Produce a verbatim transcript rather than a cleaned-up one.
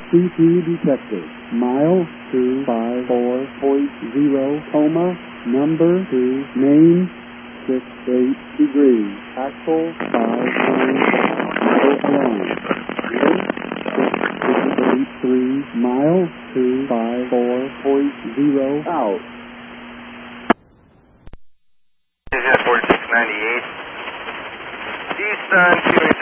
C P detected. Mile two five four point zero, coma, number two, main, six eight degrees, axle five nine, line, six eight three, mile two five four point zero, out. forty-six ninety-eight, Eastern,